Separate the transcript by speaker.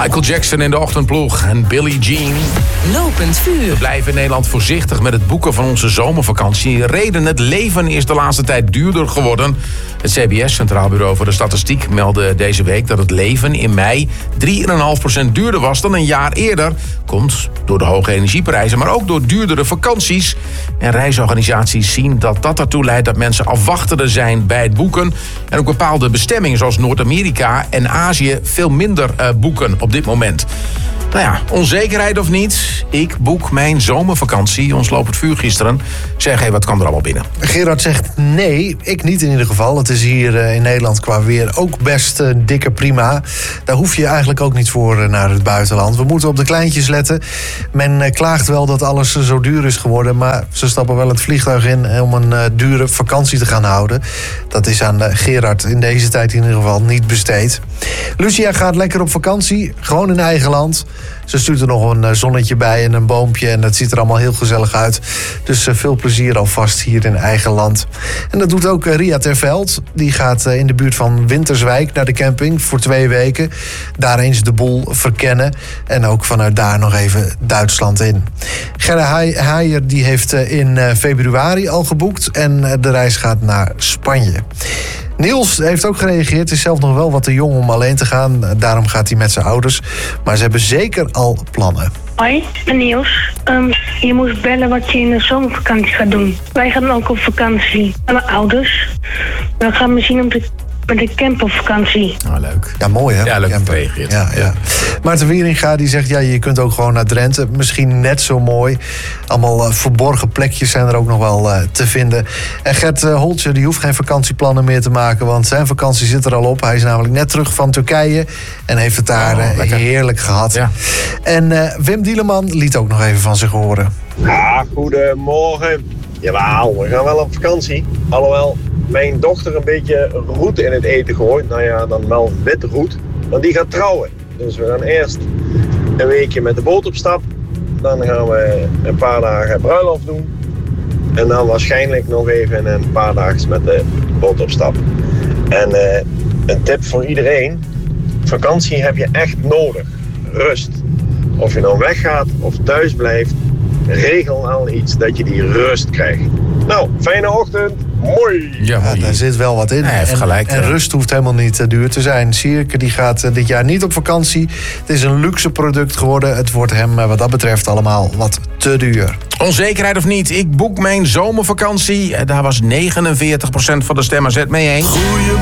Speaker 1: Michael Jackson in de ochtendploeg en Billie Jean.
Speaker 2: Lopend vuur.
Speaker 1: We blijven in Nederland voorzichtig met het boeken van onze zomervakantie. Reden: het leven is de laatste tijd duurder geworden. Het CBS, Centraal Bureau voor de Statistiek, meldde deze week dat het leven in mei 3,5% duurder was dan een jaar eerder. Komt door de hoge energieprijzen, maar ook door duurdere vakanties. En reisorganisaties zien dat dat ertoe leidt dat mensen afwachtender zijn bij het boeken. En ook bepaalde bestemmingen zoals Noord-Amerika en Azië veel minder boeken op dit moment. Nou ja, onzekerheid of niet, ik boek mijn zomervakantie. Ons loopt het vuur gisteren. Zeg, wat kwam er allemaal binnen?
Speaker 3: Gerard zegt nee, ik niet in ieder geval. Het is hier in Nederland qua weer ook best dikke prima. Daar hoef je eigenlijk ook niet voor naar het buitenland. We moeten op de kleintjes letten. Men klaagt wel dat alles zo duur is geworden, maar ze stappen wel het vliegtuig in om een dure vakantie te gaan houden. Dat is aan Gerard in deze tijd in ieder geval niet besteed. Lucia gaat lekker op vakantie, gewoon in eigen land. Ze stuurt er nog een zonnetje bij en een boompje en dat ziet er allemaal heel gezellig uit. Dus veel plezier alvast hier in eigen land. En dat doet ook Ria Terveld. Die gaat in de buurt van Winterswijk naar de camping voor 2 weken. Daar eens de boel verkennen. En ook vanuit daar nog even Duitsland in. Gerda Heijer die heeft in februari al geboekt en de reis gaat naar Spanje. Niels heeft ook gereageerd. Is zelf nog wel wat te jong om alleen te gaan. Daarom gaat hij met zijn ouders. Maar ze hebben zeker al plannen.
Speaker 4: Hoi, ik ben Niels. Je moest bellen wat je in de zomervakantie gaat doen. Wij gaan ook op vakantie met mijn ouders. We gaan misschien met de camp op vakantie.
Speaker 1: Oh, leuk.
Speaker 3: Ja, mooi hè?
Speaker 1: Ja, leuk
Speaker 3: gereageerd. Ja. Maarten Wieringa die zegt, ja, je kunt ook gewoon naar Drenthe. Misschien net zo mooi. Allemaal verborgen plekjes zijn er ook nog wel te vinden. En Gert Holtje die hoeft geen vakantieplannen meer te maken, want zijn vakantie zit er al op. Hij is namelijk net terug van Turkije en heeft het daar heerlijk gehad. Ja. En Wim Dieleman liet ook nog even van zich horen.
Speaker 5: Ja, goedemorgen. Jawel, we gaan wel op vakantie. Alhoewel mijn dochter een beetje roet in het eten gooit. Nou ja, dan wel wit roet. Want die gaat trouwen. Dus we gaan eerst een weekje met de boot op stap. Dan gaan we een paar dagen bruiloft doen. En dan waarschijnlijk nog even een paar dagen met de boot op stap. En een tip voor iedereen. Vakantie heb je echt nodig. Rust. Of je nou weggaat of thuis blijft. Regel al iets dat je die rust krijgt. Nou, fijne ochtend. Mooi.
Speaker 3: Ja, daar zit wel wat in.
Speaker 1: Nee, heeft gelijk,
Speaker 3: en rust hoeft helemaal niet duur te zijn. Sierke die gaat dit jaar niet op vakantie. Het is een luxe product geworden. Het wordt hem wat dat betreft allemaal wat te duur.
Speaker 1: Onzekerheid of niet, ik boek mijn zomervakantie. Daar was 49% van de stemmers het mee eens.
Speaker 2: Goedemorgen.